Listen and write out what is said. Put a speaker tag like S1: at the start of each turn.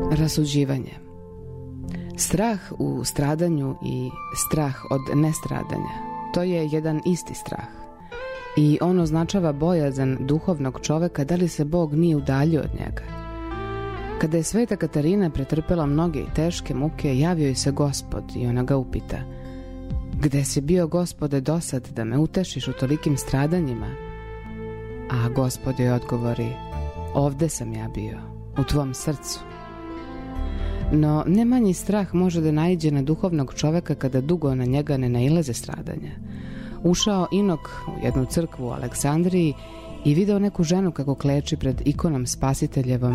S1: Rasuđivanje. Strah u stradanju i strah od nestradanja, to je jedan isti strah. I on označava bojazan duhovnog čoveka da li se Bog nije udaljio od njega. Kada je sveta Katarina pretrpela mnoge i teške muke, javio joj se Gospod i ona ga upita: "Gde si bio, Gospode, dosad da me utešiš u tolikim stradanjima?" A Gospod joj odgovori: "Ovde sam ja bio, u tvom srcu." No, ne manji strah može da naiđe na duhovnog čoveka kada dugo na njega ne nailaze stradanja. Ušao Inok u jednu crkvu u Aleksandriji i video neku ženu kako kleči pred ikonom Spasiteljevom